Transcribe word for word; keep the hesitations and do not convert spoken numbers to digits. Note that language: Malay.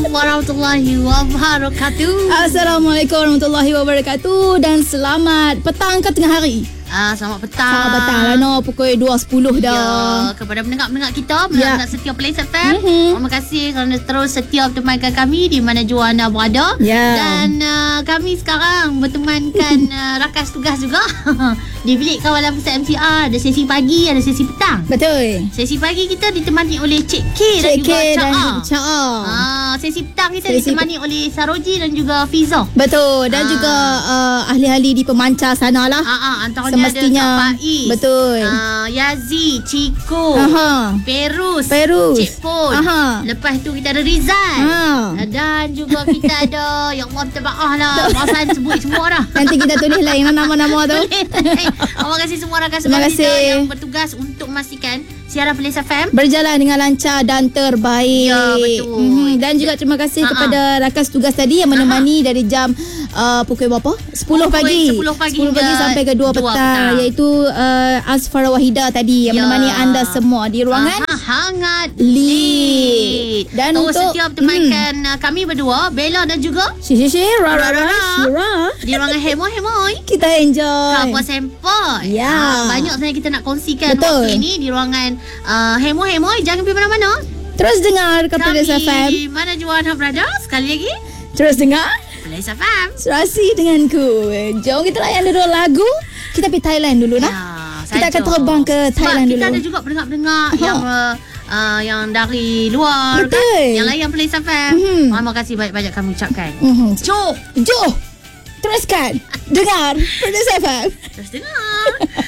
warahmatullahi wabarakatuh. Assalamualaikum warahmatullahi wabarakatuh. Dan selamat petang ke tengah hari? Ah, selamat petang. Selamat petang lah, no. Pukul dua sepuluh dah. Ya, kepada pendengar-pendengar kita, pendengar Ya. setia Play F M. Mhm. Terima kasih kerana terus setia temankan kami di mana jua anda berada. Ya. Dan uh, kami sekarang bertemankan uh, rakan tugas juga di bilik kawalan pusat M C R. Ada sesi pagi, ada sesi petang. Betul. Sesi pagi kita ditemani oleh Cik K dan Cik juga K Cak dan A. Cak A. Ah, sesi petang kita Sesi ditemani oleh Saroji dan juga Fiza. Betul. Dan Ah. juga uh, ahli-ahli di pemancar sana lah. Ah, ah, antaranya Semestinya. ada Kak Faiz. Betul. Ah, Yazi, Ciko, Aha. Perus, Perus. Cik Pon. Aha. Lepas tu kita ada Rizal. Ha. Dan juga kita ada ya Allah minta maaf lah. Pasal sebut semua dah. Nanti kita tulis lain lah nama-nama tu. Terima kasih semua rakan-rakan Terima kita kasih. yang bertugas untuk memastikan siaran Play F M Berjalan dengan lancar dan terbaik. Ya, betul. Mhm. Dan juga terima kasih Ha-ha. kepada rakan tugas tadi yang menemani dari jam uh, pukul berapa? sepuluh Pukul pagi. sepuluh pagi sepuluh pagi hingga sampai ke dua dua petang. petang. Iaitu uh, Azfara Wahida tadi yang Ya. menemani anda semua di ruangan Aha, hangat Lead. Dan terus untuk- setiap temankan hmm. kami berdua, Bella dan juga Shi shi shi ra ra ra Ra, ra, ra. Shira. di ruangan Hemoy-Hemoy. Kita enjoy. Kapuas Sempot. Ya. Ah, banyak sebenarnya kita nak kongsikan Betul. waktu ini di ruangan uh, Hemoy-Hemoy. Jangan pergi mana-mana. Terus dengar ke Kami Play F M. di mana jua anda berada. Sekali lagi, Terus dengar Play F M. Serasi denganku. Jom kita layan dulu lagu. Kita pergi Thailand dulu nah. Ya, Kita akan saja. terbang ke Thailand Sebab kita dulu. ada juga pendengar-pendengar Ha. yang uh, uh, yang dari luar Betul. kan, yang layan Play F M. Mhm. Terima kasih banyak-banyak kami ucapkan. Mhm. Jom Jom teruskan dengar Play F M. terus dengar.